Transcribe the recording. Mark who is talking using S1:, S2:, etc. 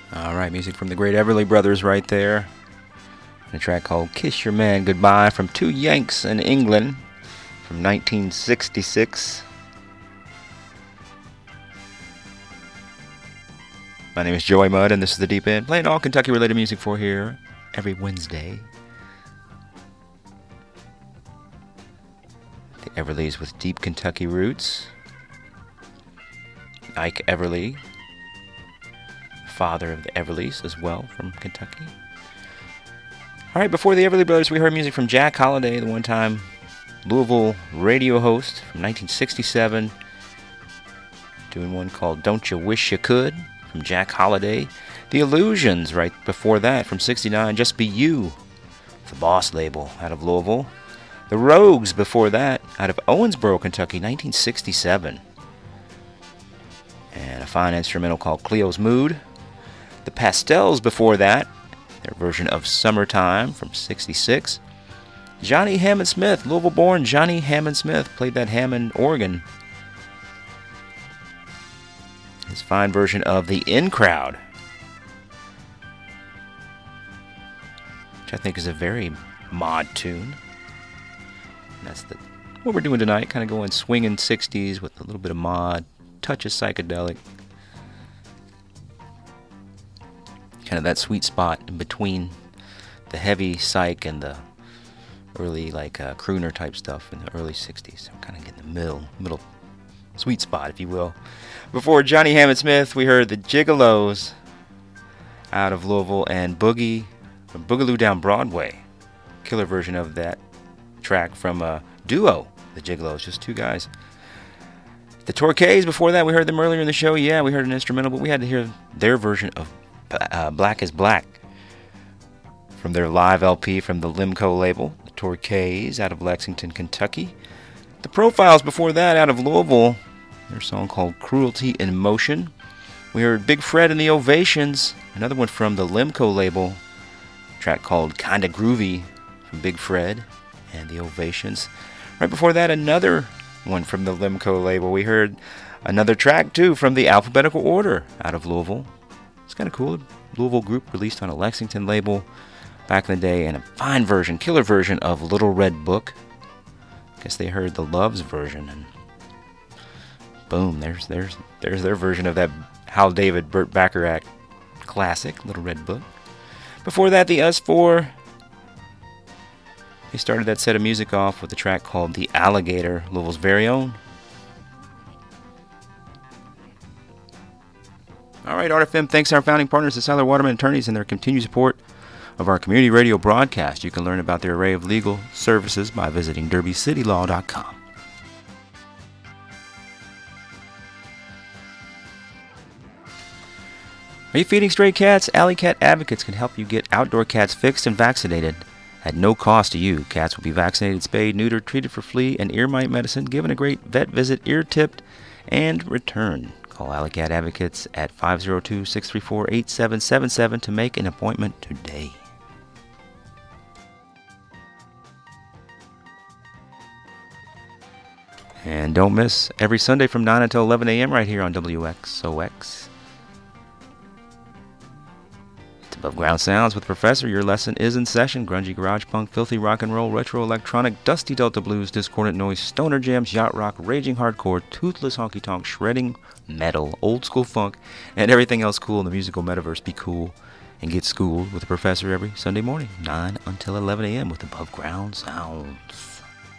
S1: All right, music from the great Everly Brothers right there. And a track called Kiss Your Man Goodbye from Two Yanks in England from 1966. My name is Joey Mudd, and this is The Deep End, playing all Kentucky-related music for here every Wednesday. The Everlys with deep Kentucky roots. Ike Everly, father of the Everlys as well, from Kentucky. All right, before the Everly Brothers, we heard music from Jack Holiday, the one-time Louisville radio host from 1967, doing one called Don't You Wish You Could from Jack Holiday. The Illusions right before that from 69, Just Be You, the Boss label out of Louisville. The Rogues before that out of Owensboro, Kentucky, 1967. And a fine instrumental called Cleo's Mood. The Pastels before that, their version of Summertime from 66. Johnny Hammond Smith, Louisville-born Johnny Hammond Smith, played that Hammond organ. His fine version of The In Crowd, which I think is a very mod tune. And that's what we're doing tonight, kind of going swinging 60s with a little bit of mod, touch of psychedelic. Kind of that sweet spot in between the heavy psych and the early crooner type stuff in the early 60s. So kind of getting the middle sweet spot, if you will. Before Johnny Hammond Smith, we heard the Gigolos out of Louisville and Boogaloo Down Broadway. Killer version of that track from a duo, the Gigolos, just two guys. The Torquays, before that, we heard them earlier in the show. Yeah, we heard an instrumental, but we had to hear their version of Black is Black from their live LP from the Limco label. The Torquays out of Lexington, Kentucky. The Profiles before that out of Louisville, their song called Cruelty in Motion. We heard Big Fred and the Ovations, another one from the Limco label, a track called Kinda Groovy from Big Fred and the Ovations. Right before that, another one from the Limco label. We heard another track too from the Alphabetical Order out of Louisville. It's kind of cool. Louisville group released on a Lexington label back in the day, and a fine version, killer version of Little Red Book. I guess they heard the Loves version, and boom, there's their version of that Hal David, Burt Bacharach classic, Little Red Book. Before that, the US4. They started that set of music off with a track called The Alligator, Louisville's very own. All right, Art FM thanks our founding partners, the Siler Waterman Attorneys, and their continued support of our community radio broadcast. You can learn about their array of legal services by visiting derbycitylaw.com. Are you feeding stray cats? Alley Cat Advocates can help you get outdoor cats fixed and vaccinated at no cost to you. Cats will be vaccinated, spayed, neutered, treated for flea and ear mite medicine, given a great vet visit, ear-tipped, and returned. Call Alley Cat Advocates at 502-634-8777 to make an appointment today. And don't miss every Sunday from 9 until 11 a.m. right here on WXOX. It's Above Ground Sounds with Professor. Your lesson is in session. Grungy garage punk, filthy rock and roll, retro electronic, dusty Delta blues, discordant noise, stoner jams, yacht rock, raging hardcore, toothless honky tonk, shredding metal, old school funk, and everything else cool in the musical metaverse. Be cool and get schooled with the Professor every Sunday morning, 9 until 11 a.m. with Above Ground Sounds.